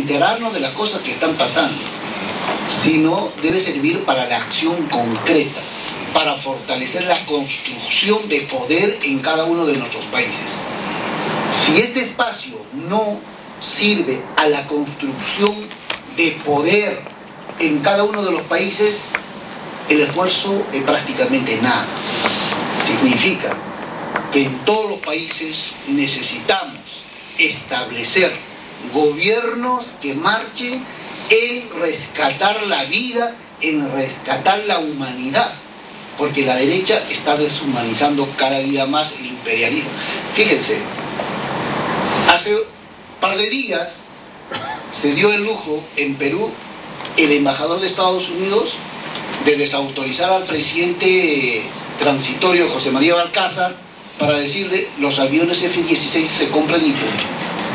enterarnos de las cosas que están pasando, sino debe servir para la acción concreta, para fortalecer la construcción de poder en cada uno de nuestros países. Si este espacio no sirve a la construcción de poder en cada uno de los países, el esfuerzo es prácticamente nada. Significa que en todos los países necesitamos establecer gobiernos que marchen en rescatar la vida, en rescatar la humanidad, porque la derecha está deshumanizando cada día más el imperialismo. Fíjense, hace un par de días se dio el lujo en Perú el embajador de Estados Unidos de desautorizar al presidente transitorio José María Balcázar para decirle: los aviones F-16 se compran y punto.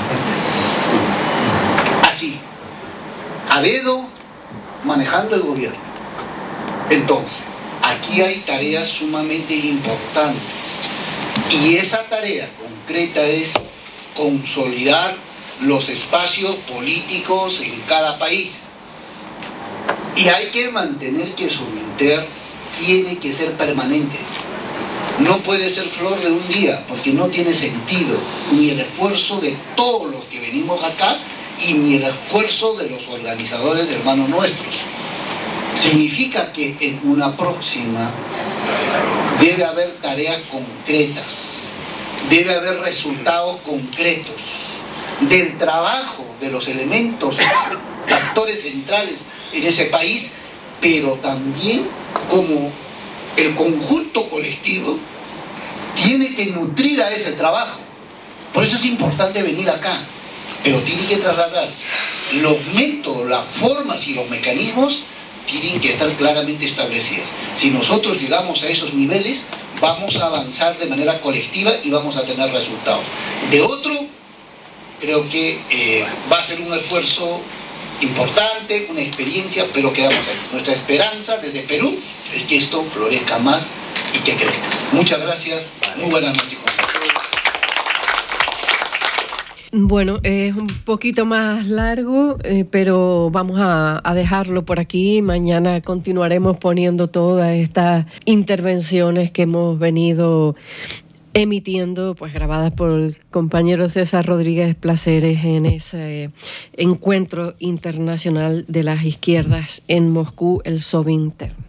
Así, a dedo, manejando el gobierno. Entonces, aquí hay tareas sumamente importantes, y esa tarea concreta es consolidar los espacios políticos en cada país. Y hay que mantener que su inter tiene que ser permanente. No puede ser flor de un día, porque no tiene sentido ni el esfuerzo de todos los que venimos acá y ni el esfuerzo de los organizadores de hermanos nuestros. Significa que en una próxima debe haber tareas concretas, debe haber resultados concretos del trabajo de los elementos, actores centrales en ese país, pero también como el conjunto colectivo tiene que nutrir a ese trabajo. Por eso es importante venir acá, pero tiene que trasladarse. Los métodos, las formas y los mecanismos tienen que estar claramente establecidos. Si nosotros llegamos a esos niveles, vamos a avanzar de manera colectiva y vamos a tener resultados. De otro, creo que va a ser un esfuerzo importante, una experiencia, pero quedamos ahí. Nuestra esperanza desde Perú es que esto florezca más y que crezca. Muchas gracias, muy buenas noches. Bueno, es un poquito más largo, pero vamos a dejarlo por aquí. Mañana continuaremos poniendo todas estas intervenciones que hemos venido emitiendo, pues grabadas por el compañero César Rodríguez Placeres en ese encuentro internacional de las izquierdas en Moscú, el Sovinter.